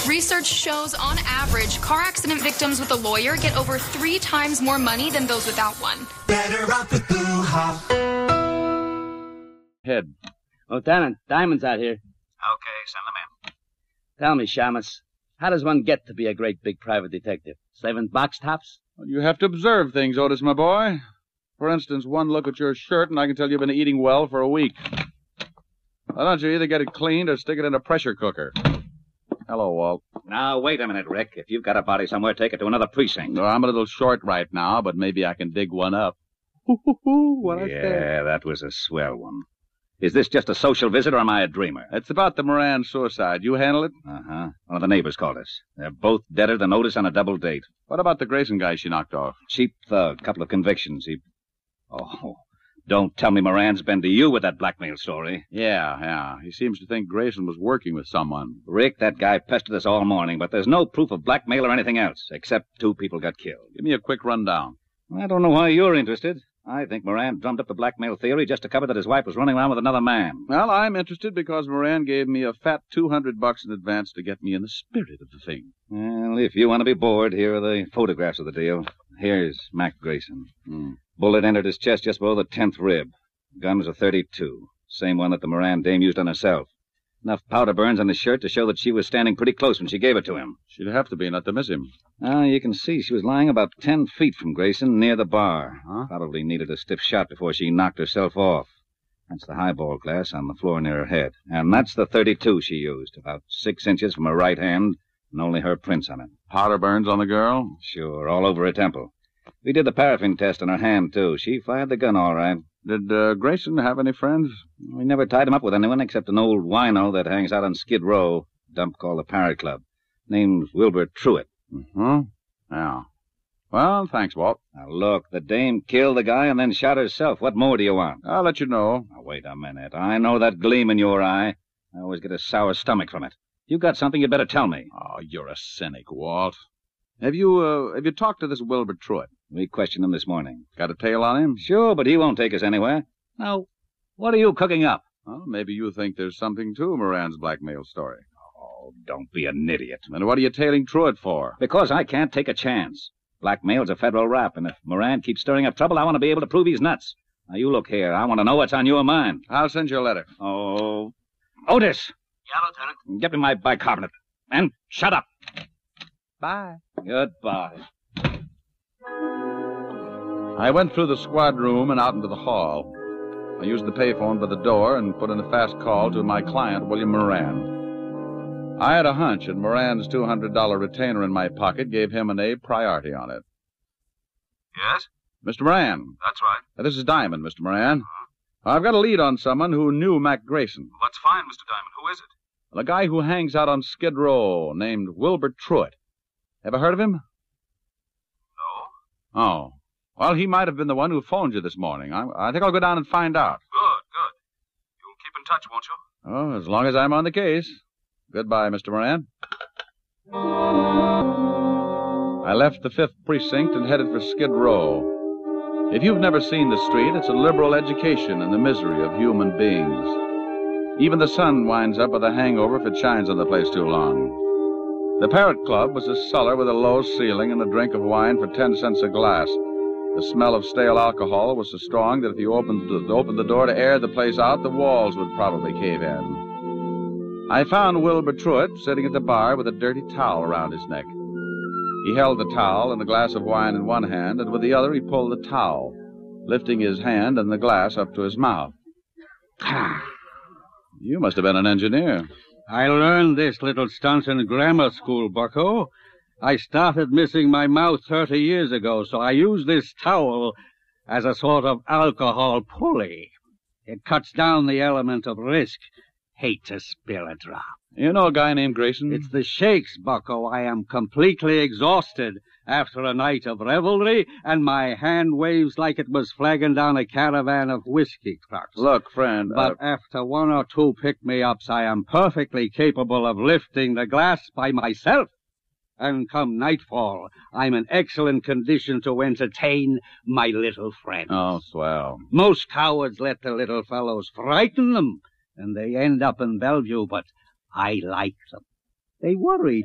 Research shows, on average, car accident victims with a lawyer get over 3 times more money than those without one. Better off with Blue Hop. Head. Lieutenant, Diamond's out here. Okay, send them in. Tell me, Shamus, how does one get to be a great big private detective? Saving box tops? Well, you have to observe things, Otis, my boy. For instance, one look at your shirt, and I can tell you've been eating well for a week. Why don't you either get it cleaned or stick it in a pressure cooker? Hello, Walt. Now, wait a minute, Rick. If you've got a body somewhere, take it to another precinct. No, I'm a little short right now, but maybe I can dig one up. What I said. Yeah, that was a swell one. Is this just a social visit, or am I a dreamer? It's about the Moran suicide. You handle it? Uh-huh. One of the neighbors called us. They're both deader than Otis on a double date. What about the Grayson guy she knocked off? Cheap thug, couple of convictions. Oh, don't tell me Moran's been to you with that blackmail story. Yeah. He seems to think Grayson was working with someone. Rick, that guy pestered us all morning, but there's no proof of blackmail or anything else, except 2 people got killed. Give me a quick rundown. I don't know why you're interested. I think Moran drummed up the blackmail theory just to cover that his wife was running around with another man. Well, I'm interested because Moran gave me a fat $200 in advance to get me in the spirit of the thing. Well, if you want to be bored, here are the photographs of the deal. Here's Mac Grayson. Bullet entered his chest just below the 10th rib. Gun was a .32. Same one that the Moran dame used on herself. Enough powder burns on the shirt to show that she was standing pretty close when she gave it to him. She'd have to be, not to miss him. You can see she was lying about 10 feet from Grayson near the bar. Probably needed a stiff shot before she knocked herself off. That's the highball glass on the floor near her head. And that's the .32 she used, about 6 inches from her right hand, and only her prints on it. Powder burns on the girl? Sure, all over her temple. We did the paraffin test on her hand, too. She fired the gun all right. Did Grayson have any friends? We never tied him up with anyone except an old wino that hangs out on Skid Row, a dump called the Parrot Club. Name's Wilbur Truitt. Yeah. Well, thanks, Walt. Now, look, the dame killed the guy and then shot herself. What more do you want? I'll let you know. Now, wait a minute. I know that gleam in your eye. I always get a sour stomach from it. If you got something, you'd better tell me. Oh, you're a cynic, Walt. Have you talked to this Wilbur Truitt? We questioned him this morning. Got a tail on him? Sure, but he won't take us anywhere. Now, what are you cooking up? Well, maybe you think there's something to Moran's blackmail story. Oh, don't be an idiot. Then what are you tailing Truitt for? Because I can't take a chance. Blackmail's a federal rap, and if Moran keeps stirring up trouble, I want to be able to prove he's nuts. Now, you look here. I want to know what's on your mind. I'll send you a letter. Oh, Otis. Yeah, Lieutenant. Get me my bicarbonate. And shut up. Bye. Goodbye. I went through the squad room and out into the hall. I used the payphone by the door and put in a fast call to my client, William Moran. I had a hunch, and Moran's $200 retainer in my pocket gave him an A priority on it. Yes? Mr. Moran. That's right. This is Diamond, Mr. Moran. I've got a lead on someone who knew Mac Grayson. That's fine, Mr. Diamond. Who is it? A guy who hangs out on Skid Row named Wilbur Truitt. Ever heard of him? No. Oh. Well, he might have been the one who phoned you this morning. I think I'll go down and find out. Good. You'll keep in touch, won't you? Oh, as long as I'm on the case. Goodbye, Mr. Moran. I left the 5th Precinct and headed for Skid Row. If you've never seen the street, it's a liberal education in the misery of human beings. Even the sun winds up with a hangover if it shines on the place too long. The Parrot Club was a cellar with a low ceiling and a drink of wine for 10 cents a glass. The smell of stale alcohol was so strong that if you opened the door to air the place out, the walls would probably cave in. I found Wilbur Truitt sitting at the bar with a dirty towel around his neck. He held the towel and a glass of wine in one hand, and with the other he pulled the towel, lifting his hand and the glass up to his mouth. You must have been an engineer. I learned this little stunt in grammar school, bucko. I started missing my mouth 30 years ago, so I use this towel as a sort of alcohol pulley. It cuts down the element of risk. Hate to spill a drop. You know a guy named Grayson? It's the shakes, bucko. I am completely exhausted after a night of revelry, and my hand waves like it was flagging down a caravan of whiskey trucks. Look, friend... But after 1 or 2 pick-me-ups, I am perfectly capable of lifting the glass by myself. And come nightfall, I'm in excellent condition to entertain my little friends. Oh, swell. Most cowards let the little fellows frighten them, and they end up in Bellevue, but I like them. They worry